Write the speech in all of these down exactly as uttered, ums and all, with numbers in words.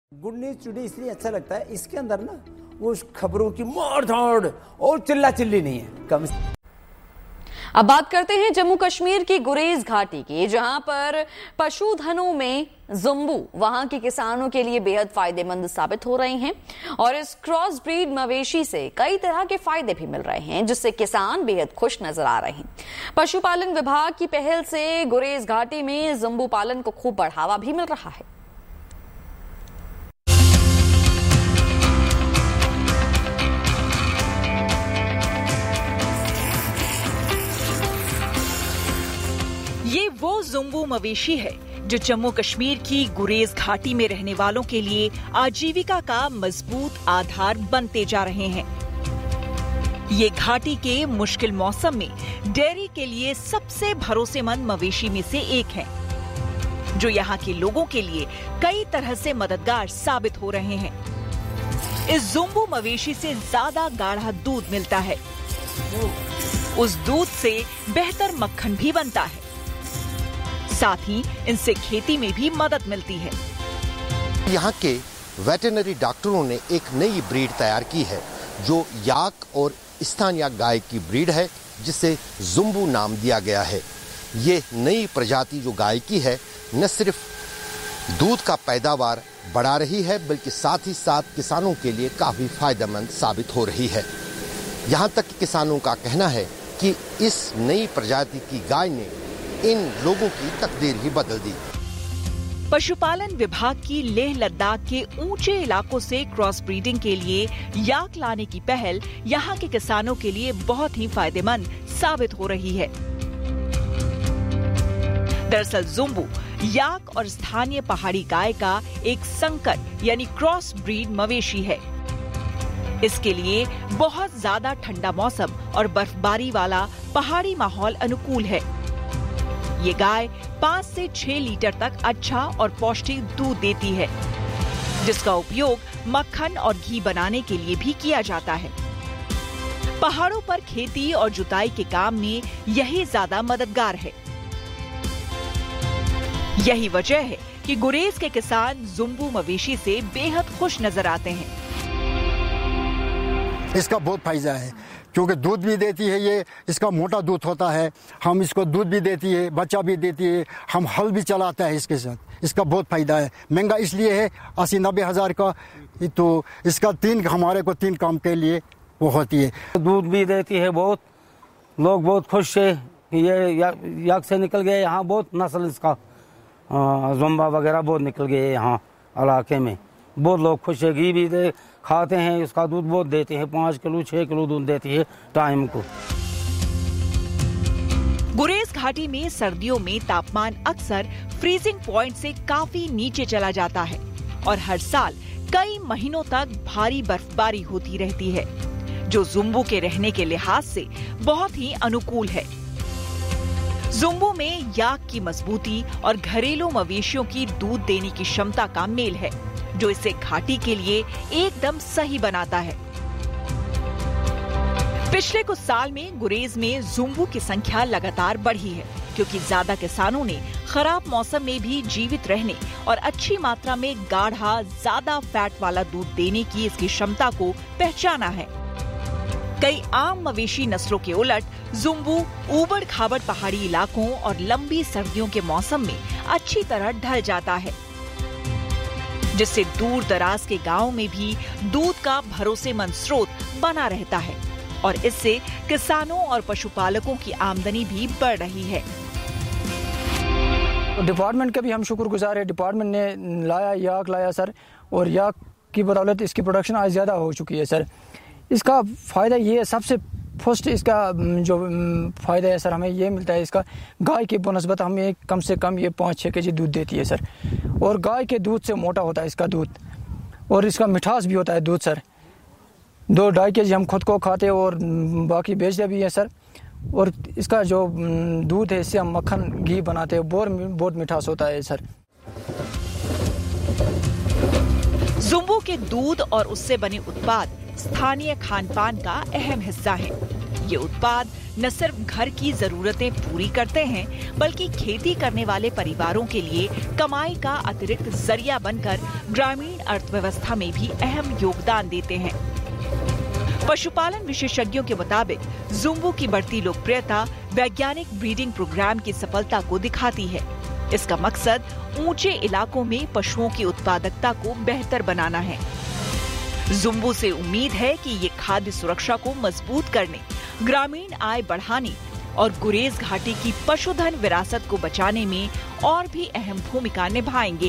Good news today इसलिए अच्छा लगता है, इसके अंदर ना वो खबरों की मार धाड़ और चिल्ला चिल्ली नहीं है कम। अब बात करते हैं जम्मू कश्मीर की गुरेज घाटी की, जहां पर पशुधनों में जुम्बू वहां के किसानों के लिए बेहद फायदेमंद साबित हो रहे हैं और इस क्रॉस ब्रीड मवेशी से कई तरह के फायदे भी मिल रहे हैं, जिससे किसान बेहद खुश नजर आ रहे हैं। पशुपालन विभाग की पहल से गुरेज घाटी में जुम्बू पालन को खूब बढ़ावा भी मिल रहा है। ये वो जुम्बू मवेशी है जो जम्मू कश्मीर की गुरेज घाटी में रहने वालों के लिए आजीविका का मजबूत आधार बनते जा रहे हैं। ये घाटी के मुश्किल मौसम में डेयरी के लिए सबसे भरोसेमंद मवेशी में से एक है, जो यहाँ के लोगों के लिए कई तरह से मददगार साबित हो रहे हैं। इस जुम्बू मवेशी से ज्यादा गाढ़ा दूध मिलता है। उस दूध से बेहतर मक्खन भी बनता है। साथ ही इनसे खेती में भी मदद मिलती है। यहाँ के वेटरनरी डॉक्टरों ने एक नई ब्रीड तैयार की है, जो याक और स्थानीय गाय की ब्रीड है, जिसे जुम्बू नाम दिया गया है। ये नई प्रजाति जो गाय की है, न सिर्फ दूध का पैदावार बढ़ा रही है, बल्कि साथ ही साथ किसानों के लिए काफी फायदेमंद साबित हो रही है। यहाँ तक कि किसानों का कहना है कि इस नई प्रजाति की गाय ने इन लोगों की तकदीर ही बदल दी। पशुपालन विभाग की लेह लद्दाख के ऊंचे इलाकों से क्रॉस ब्रीडिंग के लिए याक लाने की पहल यहाँ के किसानों के लिए बहुत ही फायदेमंद साबित हो रही है। दरअसल जुम्बू याक और स्थानीय पहाड़ी गाय का एक संकर यानी क्रॉस ब्रीड मवेशी है। इसके लिए बहुत ज्यादा ठंडा मौसम और बर्फबारी वाला पहाड़ी माहौल अनुकूल है। ये गाय पाँच से छह लीटर तक अच्छा और पौष्टिक दूध देती है, जिसका उपयोग मक्खन और घी बनाने के लिए भी किया जाता है। पहाड़ों पर खेती और जुताई के काम में यही ज्यादा मददगार है। यही वजह है कि गुरेज के किसान जुम्बू मवेशी से बेहद खुश नजर आते हैं। इसका बहुत फायदा है, क्योंकि दूध भी देती है, ये इसका मोटा दूध होता है। हम इसको दूध भी देती है, बच्चा भी देती है, हम हल भी चलाते हैं इसके साथ। इसका बहुत फायदा है। महंगा इसलिए है अस्सी नब्बे हजार का, तो इसका तीन हमारे को तीन काम के लिए वो होती है। दूध भी देती है, बहुत लोग बहुत खुश है। ये याक से निकल गए यहाँ, बहुत नस्ल इसका जुम्बा वगैरह बहुत निकल गए यहाँ इलाके में। बहुत लोग खुश है, घी भी दे खाते हैं, इसका दूध बहुत देते हैं, पाँच किलो छह किलो दूध देती है टाइम को। गुरेज घाटी में सर्दियों में तापमान अक्सर फ्रीजिंग पॉइंट से काफी नीचे चला जाता है और हर साल कई महीनों तक भारी बर्फबारी होती रहती है, जो जुम्बू के रहने के लिहाज से बहुत ही अनुकूल है। जुम्बू में याक की मजबूती और घरेलू मवेशियों की दूध देने की क्षमता का मेल है, जो इसे घाटी के लिए एकदम सही बनाता है। पिछले कुछ साल में गुरेज में जुम्बू की संख्या लगातार बढ़ी है, क्योंकि ज्यादा किसानों ने खराब मौसम में भी जीवित रहने और अच्छी मात्रा में गाढ़ा ज्यादा फैट वाला दूध देने की इसकी क्षमता को पहचाना है। कई आम मवेशी नस्लों के उलट जुम्बू ऊबड़ खाबड़ पहाड़ी इलाकों और लंबी सर्दियों के मौसम में अच्छी तरह ढल जाता है, जिससे दूर दराज के गांवों में भी दूध का भरोसेमंद स्रोत बना रहता है और इससे किसानों और पशुपालकों की आमदनी भी बढ़ रही है। डिपार्टमेंट का भी हम शुक्रगुजार है। डिपार्टमेंट ने लाया याक लाया सर, और याक की बदौलत इसकी प्रोडक्शन आज ज़्यादा हो चुकी है सर। इसका फ़ायदा ये है, सबसे फर्स्ट इसका जो फ़ायदा है सर, हमें ये मिलता है, इसका गाय की बनस्बत हमें कम से कम ये पाँच छः के जी दूध देती है सर, और गाय के दूध से मोटा होता है इसका दूध, और इसका मिठास भी होता है दूध सर। दो ढाई के जी हम खुद को खाते और बाकी बेचते भी हैं सर, और इसका जो दूध है इससे हम मक्खन घी बनाते हैं, बहुत बहुत मिठास होता है सर। जुम्बू के दूध और उससे बने उत्पाद स्थानीय खान पान का अहम हिस्सा है। ये उत्पाद न सिर्फ घर की जरूरतें पूरी करते हैं, बल्कि खेती करने वाले परिवारों के लिए कमाई का अतिरिक्त जरिया बनकर ग्रामीण अर्थव्यवस्था में भी अहम योगदान देते हैं। पशुपालन विशेषज्ञों के मुताबिक ज़ुम्बू की बढ़ती लोकप्रियता वैज्ञानिक ब्रीडिंग प्रोग्राम की सफलता को दिखाती है। इसका मकसद ऊंचे इलाकों में पशुओं की उत्पादकता को बेहतर बनाना है। ज़ुम्बू से उम्मीद है कि ये खाद्य सुरक्षा को मजबूत करने, ग्रामीण आय बढ़ाने और गुरेज घाटी की पशुधन विरासत को बचाने में और भी अहम भूमिका निभाएंगे।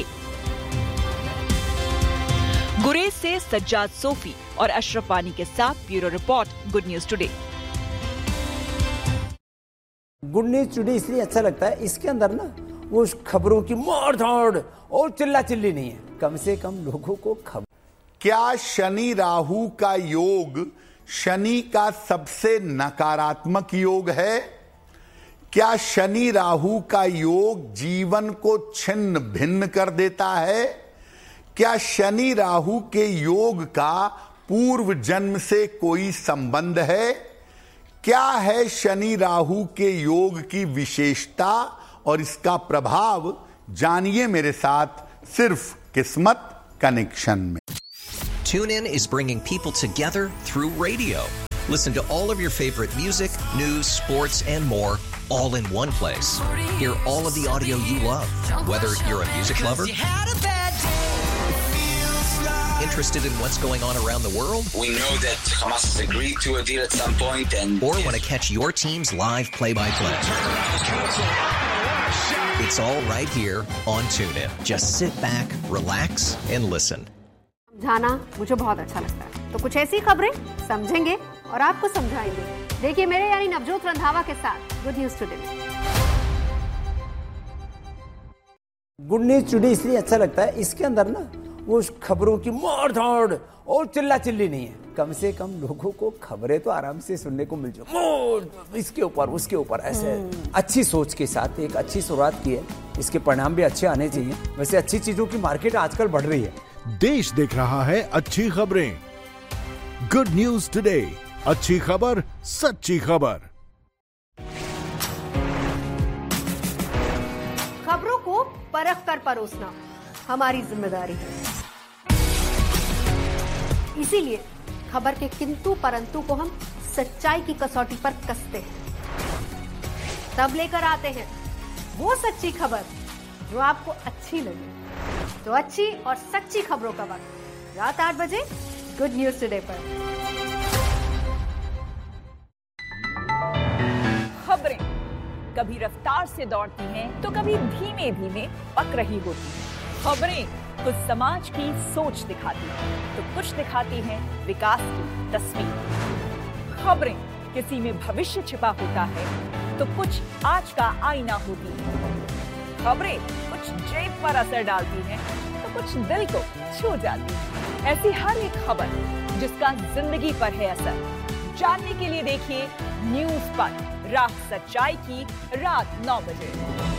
गुरेज से सज्जाद सोफी और अशरफ वानी के साथ bureau report, good news today. Good news today इसलिए अच्छा लगता है, इसके अंदर ना वो खबरों की मार धाड़ और चिल्ला चिल्ली नहीं है, कम से कम लोगों को खबर। क्या शनि राहु का योग शनि का सबसे नकारात्मक योग है? क्या शनि राहु का योग जीवन को छिन्न भिन्न कर देता है? क्या शनि राहु के योग का पूर्व जन्म से कोई संबंध है? क्या है शनि राहु के योग की विशेषता और इसका प्रभाव? जानिए मेरे साथ सिर्फ किस्मत कनेक्शन में। TuneIn is bringing people together through radio. Listen to all of your favorite music, news, sports, and more, all in one place. Hear all of the audio you love, whether you're a music lover, interested in what's going on around the world, we know that Hamas has agreed to a deal at some point, and or want to catch your team's live play-by-play. It's all right here on TuneIn. Just sit back, relax, and listen. समझाना मुझे बहुत अच्छा लगता है, तो कुछ ऐसी खबरें समझेंगे और आपको समझाएंगे। देखिए मेरे यानी नवजोत रंधावा के साथ good news today. Good news today इसलिए अच्छा लगता है, इसके अंदर ना वो खबरों की मार धाड़ और चिल्ला चिल्ली नहीं है, कम से कम लोगों को खबरें तो आराम से सुनने को मिल जाए, इसके ऊपर उसके ऊपर ऐसे अच्छी सोच के साथ एक अच्छी शुरुआत की है, इसके परिणाम भी अच्छे आने चाहिए। वैसे अच्छी चीजों की मार्केट आजकल बढ़ रही है। देश देख रहा है अच्छी खबरें। गुड न्यूज टुडे, अच्छी खबर, सच्ची खबर। खबरों को परख कर परोसना हमारी जिम्मेदारी है, इसीलिए खबर के किंतु परंतु को हम सच्चाई की कसौटी पर कसते हैं, तब लेकर आते हैं वो सच्ची खबर जो आपको अच्छी लगे। तो अच्छी और सच्ची खबरों का वक्त रात आठ बजे गुड न्यूज टुडे पर। खबरें कभी रफ्तार से दौड़ती हैं, तो कभी धीमे धीमे पक रही होती हैं। खबरें कुछ समाज की सोच दिखाती हैं, तो कुछ दिखाती हैं विकास की तस्वीर। खबरें किसी में भविष्य छिपा होता है, तो कुछ आज का आईना होती है। खबरें कुछ जेब पर असर डालती हैं, तो कुछ दिल को छू जाती है। ऐसी हर एक खबर जिसका जिंदगी पर है असर, जानने के लिए देखिए न्यूज पर, राह सच्चाई की, रात नौ बजे।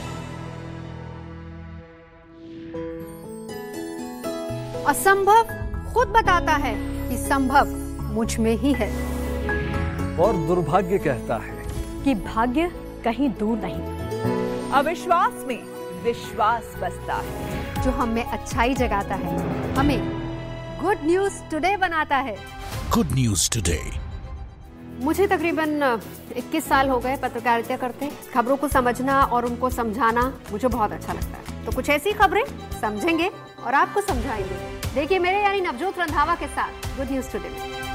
असंभव खुद बताता है कि संभव मुझ में ही है, और दुर्भाग्य कहता है कि भाग्य कहीं दूर नहीं। अविश्वास में विश्वास बसता है, जो हमें अच्छाई जगाता है, हमें गुड न्यूज टुडे बनाता है। Good news today. मुझे तकरीबन इक्कीस साल हो गए पत्रकारिता करते। खबरों को समझना और उनको समझाना मुझे बहुत अच्छा लगता है, तो कुछ ऐसी खबरें समझेंगे और आपको समझाएंगे। देखिए मेरे यानी नवजोत रंधावा के साथ good news today.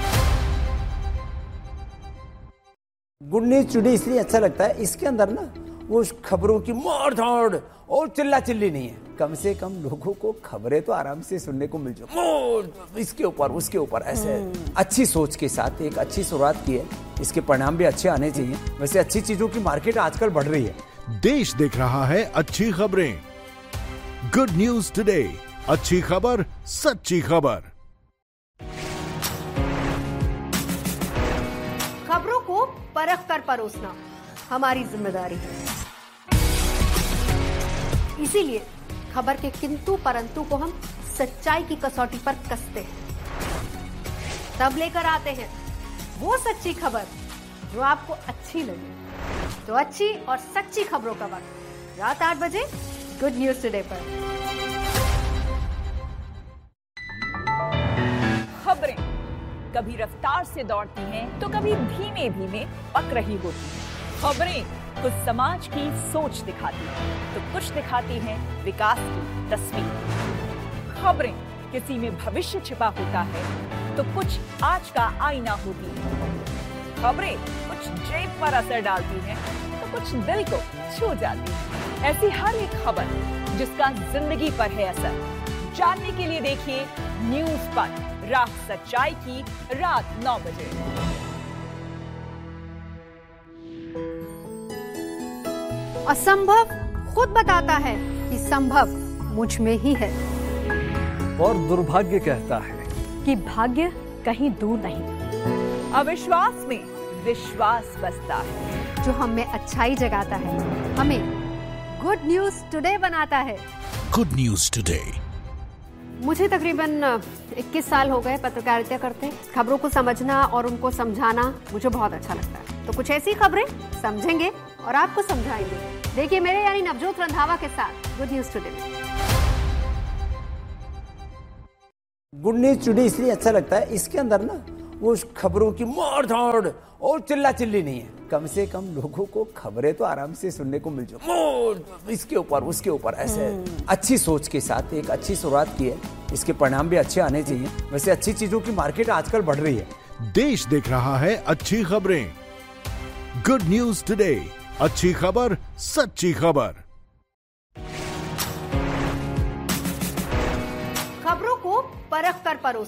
Good news today इसलिए अच्छा लगता है, इसके अंदर ना वो खबरों की मार धाड़ और चिल्ला चिल्ली नहीं है, कम से कम लोगों को खबरें तो आराम से सुनने को मिल जाए, इसके ऊपर उसके ऊपर ऐसे अच्छी सोच के साथ एक अच्छी शुरुआत की है, इसके परिणाम भी अच्छे आने चाहिए। वैसे अच्छी चीजों की मार्केट आजकल बढ़ रही है। देश देख रहा है अच्छी खबरें। गुड न्यूज टुडे, अच्छी खबर, सच्ची खबर। खबरों को परख कर परोसना हमारी जिम्मेदारी है, इसीलिए खबर के किंतु परंतु को हम सच्चाई की कसौटी पर कसते हैं, तब लेकर आते हैं वो सच्ची खबर जो आपको अच्छी लगे। तो अच्छी और सच्ची खबरों का वक्त रात आठ बजे गुड न्यूज टुडे पर। खबरें कभी रफ्तार से दौड़ती हैं तो कभी धीमे धीमे पक रही होती हैं। खबरें कुछ समाज की सोच दिखाती हैं तो कुछ दिखाती हैं विकास की तस्वीर। खबरें किसी में भविष्य छिपा होता है तो कुछ आज का आईना होती है। खबरें कुछ जेब पर असर डालती हैं तो कुछ दिल को छू जाती है। ऐसी हर एक खबर जिसका जिंदगी पर है असर, जानने के लिए देखिए न्यूज पर राह सच्चाई की रात नौ बजे। असंभव खुद बताता है कि संभव मुझ में ही है। और दुर्भाग्य कहता है कि भाग्य कहीं दूर नहीं। अविश्वास में विश्वास बसता है। जो हमें अच्छाई जगाता है, हमें गुड न्यूज टुडे बनाता है। Good news today. मुझे तकरीबन इक्कीस साल हो गए पत्रकारिता करते। खबरों को समझना और उनको समझाना मुझे बहुत अच्छा लगता है। तो कुछ ऐसी खबरें समझेंगे और आपको समझाएंगे। देखिए मेरे यानी नवजोत रंधावा के साथ good news today. Good news today इसलिए अच्छा लगता है, इसके अंदर ना वो खबरों की मार धाड़ और चिल्ला चिल्ली नहीं है। कम से कम लोगों को खबरें तो आराम से सुनने को मिल जाए, इसके ऊपर उसके ऊपर ऐसे अच्छी सोच के साथ एक अच्छी शुरुआत की है। इसके परिणाम भी अच्छे आने चाहिए। वैसे अच्छी चीजों की मार्केट आजकल बढ़ रही है। देश देख रहा है अच्छी खबरें। गुड न्यूज टुडे, अच्छी खबर सच्ची खबर। खबरों को परख कर परोस